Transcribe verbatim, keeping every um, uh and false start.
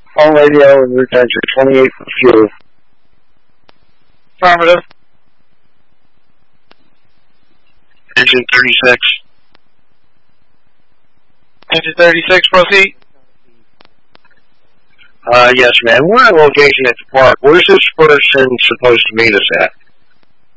Phone radio and return to twenty-eight for fuel. Affirmative. Engine thirty-six. Engine thirty-six, proceed. Uh, yes, ma'am. We're at location at the park. Where's this person supposed to meet us at?